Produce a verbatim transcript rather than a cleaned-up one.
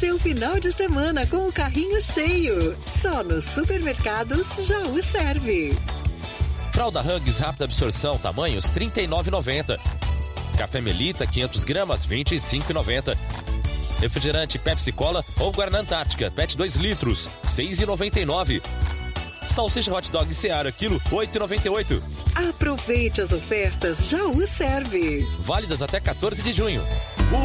seu final de semana com o carrinho cheio. Só nos supermercados Jaú serve. Fralda Huggies rápida absorção, tamanhos trinta e nove reais e noventa centavos. Café Melita, quinhentas gramas, vinte e cinco reais e noventa centavos. Refrigerante Pepsi Cola ou Guaraná Antártica, P E T dois litros, seis reais e noventa e nove centavos. Salsicha Hot Dog Seara, quilo, oito reais e noventa e oito centavos. Aproveite as ofertas Jaú serve. Válidas até quatorze de junho.